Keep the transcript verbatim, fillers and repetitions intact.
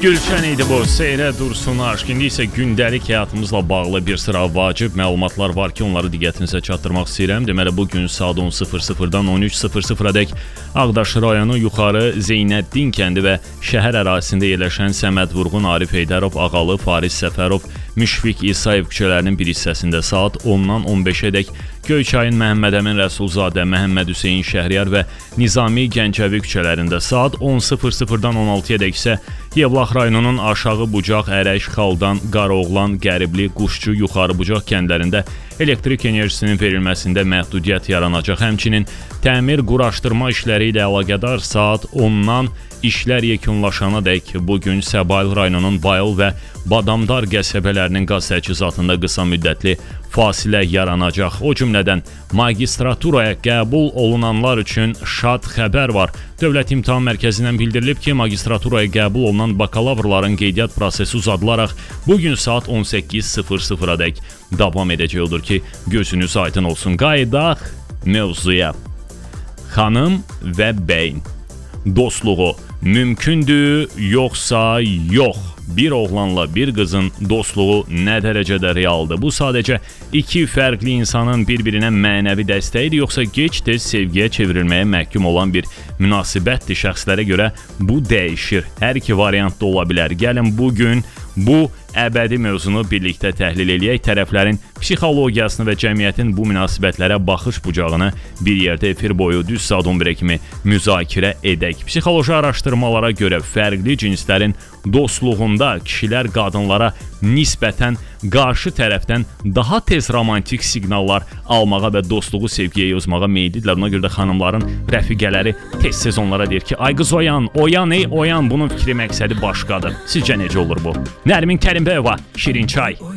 Gülşən idi bu, Seyrə Dursun aşk. İndi isə gündəlik həyatımızla bağlı bir sıra vacib məlumatlar var ki, onları diqqətinizə çatdırmaq istəyirəm. Deməli, bugün saat on sıfır sıfırdan on üç sıfır sıfıradək Ağdaş rayonu Yuxarı Zeynəddin kəndi və şəhər ərazisində yerləşən Səməd Vurğun, Arif Heydərov, Ağalı, Faris Səfərov, Müşfiq İsayev küçələrinin bir hissəsində saat ondan on beşədək Göyçayın Məhəmməd Əmin Rəsulzadə, Məhəmməd Hüseyin Şəhriyar və Nizami Gəncəvi küçələrində saat on sıfır sıfırdan on altıədək isə Yevlax rayonunun Aşağı Bucaq, Ərək, Xaldan, Qaroğlan, Qəribli, Quşçu, Yuxarı Bucaq kəndlərində elektrik enerjisinin verilməsində məhdudiyyət yaranacaq. Həmçinin təmir quraşdırma işləri ilə əlaqədar saat ondan işlər yekunlaşanadək bugün Səbail rayonunun Bayıl və Badamdar qəsəbələrinin qaz təchizatında qısa müddətli fasilə yaranacaq. O cümlədən magistraturaya qəbul olunanlar üçün şad xəbər var. Dövlət İmtahan Mərkəzindən bildirilib ki, magistraturaya qəbul olunan bakalavrların qeydiyyat prosesi uzadılaraq bugün saat on səkkiz sıfır sıfıradək davam edəcək. Odur ki, gözünüz aydın olsun. Qayıdaq mövzuya. Xanım və bəyin dostluğu mümkündür, yoxsa yox? Bir oğlanla bir qızın dostluğu nə dərəcədə realdır? Bu sadəcə iki fərqli insanın bir-birinə mənəvi dəstəyidir, yoxsa gec-tez sevgiyə çevrilməyə məhkum olan bir münasibətdir? Şəxslərə görə bu dəyişir. Hər iki variantda ola bilər. Gəlin bugün bu əbədi mövzunu birlikdə təhlil eləyək. Tərəflərin psixologiyasını və cəmiyyətin bu münasibətlərə baxış bucağını bir yerdə efir boyu düz saat on birə kimi müzakirə edək. Psixoloji araşdırmalara görə fərqli cinslərin dostluğunda kişilər qadınlara nisbətən qarşı tərəfdən daha tez romantik siqnallar almağa və dostluğu sevgiyə yozmağa meyillidirlər. Buna görə də xanımların rəfiqələri tez-tez onlara deyir ki, ay qız oyan, oyan ey oyan, bunun fikri məqsədi başqadır. Sizcə necə olur bu? Nərmin Kərimbəyova, Şirin Çay.